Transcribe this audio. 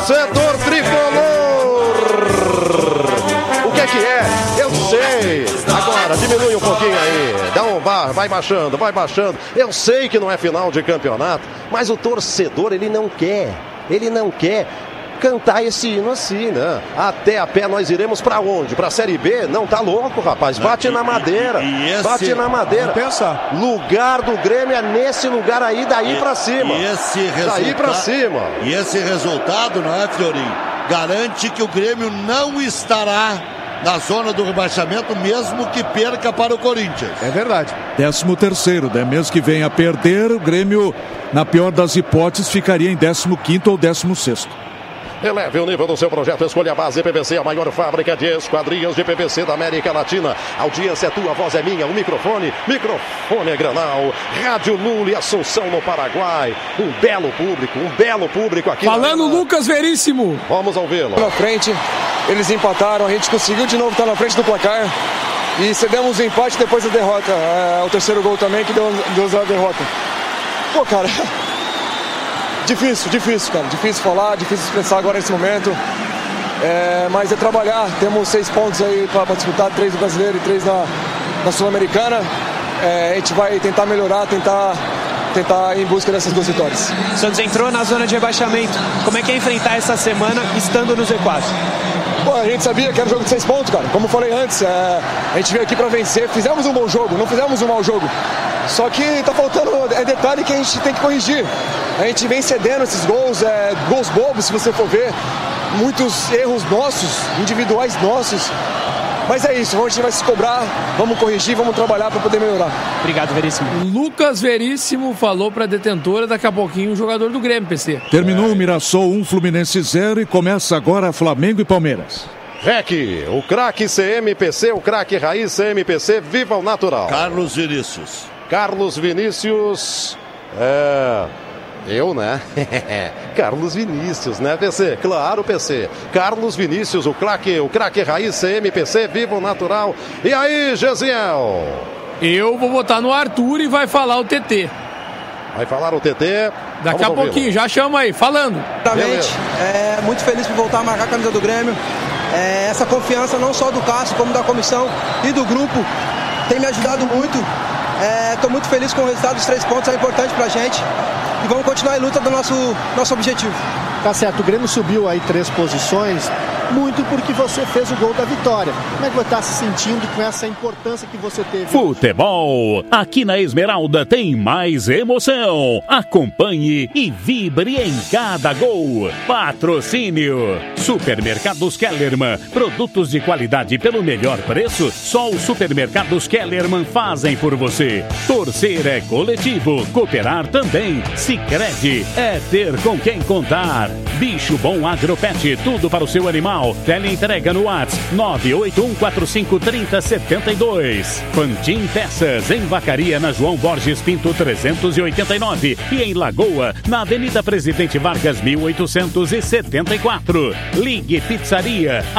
torcedor tricolor. O que é? Eu sei. Agora, diminui um pouquinho aí. Dá um bar, vai baixando. Eu sei que não é final de campeonato, mas o torcedor, ele não quer cantar esse hino assim, né? Até a pé nós iremos pra onde? Pra Série B? Não, tá louco, rapaz. Bate na madeira. Bate na madeira. Lugar do Grêmio é nesse lugar aí, daí pra cima. Daí pra cima. E esse resultado, não é, Fiorinho? Garante que o Grêmio não estará na zona do rebaixamento, mesmo que perca para o Corinthians. É verdade. 13º, né? Mesmo que venha a perder, o Grêmio, na pior das hipóteses, ficaria em 15º ou 16º. Eleve o nível do seu projeto, escolha a base PVC, a maior fábrica de esquadrias de PVC da América Latina. Audiência é tua, voz é minha, o microfone é Granal. Rádio Lula e Assunção no Paraguai. Um belo público aqui. Falando Lucas Veríssimo. Vamos ouvi-lo. Na frente, eles empataram, a gente conseguiu de novo estar na frente do placar. E cedemos o empate depois da derrota. O terceiro gol também que deu a derrota. Pô, cara... Difícil, cara. Difícil falar, difícil expressar agora nesse momento. Mas é trabalhar. Temos 6 pontos aí para disputar, 3 do Brasileiro e 3 na Sul-Americana. A gente vai tentar melhorar, tentar ir em busca dessas 2 vitórias. O Santos entrou na zona de rebaixamento. Como é que é enfrentar essa semana estando no Z4? Pô, a gente sabia que era um jogo de 6 pontos, cara. Como eu falei antes, a gente veio aqui para vencer. Fizemos um bom jogo, não fizemos um mau jogo. Só que tá faltando detalhe que a gente tem que corrigir. A gente vem cedendo esses gols, gols bobos, se você for ver. Muitos erros nossos, individuais nossos. Mas é isso, a gente vai se cobrar, vamos corrigir, vamos trabalhar para poder melhorar. Obrigado, Veríssimo. Lucas Veríssimo falou para a detentora, daqui a pouquinho, um jogador do Grêmio, PC. Terminou o Mirassol 1, Fluminense 0 e começa agora Flamengo e Palmeiras. REC, o craque CMPC, o craque raiz CMPC, viva o natural. Carlos Vinícius. Eu, né? Carlos Vinícius, né, PC? Claro, PC. Carlos Vinícius, o craque raiz CMPC, viva o natural. E aí, Gesiel? Eu vou votar no Arthur e vai falar o TT. Vai falar o TT? Daqui a pouquinho, já chama aí, falando. Exatamente. Muito feliz por voltar a marcar a camisa do Grêmio. Essa confiança não só do Cássio, como da comissão e do grupo tem me ajudado muito. Estou muito feliz com o resultado dos 3 pontos, é importante pra gente. E vamos continuar em luta do nosso objetivo. Tá certo, o Grêmio subiu aí 3 posições, muito porque você fez o gol da vitória. Como é que vai estar se sentindo com essa importância que você teve? Futebol, aqui na Esmeralda tem mais emoção. Acompanhe e vibre em cada gol. Patrocínio Supermercados Kellerman, produtos de qualidade pelo melhor preço, só os Supermercados Kellerman fazem por você. Torcer é coletivo, cooperar também. Sicredi é ter com quem contar. Bicho Bom Agropet, tudo para o seu animal. Teleentrega no WhatsApp 981453072. Fantin Peças, em Vacaria, na João Borges Pinto 389 e em Lagoa, na Avenida Presidente Vargas 1874. Ligue Pizzaria.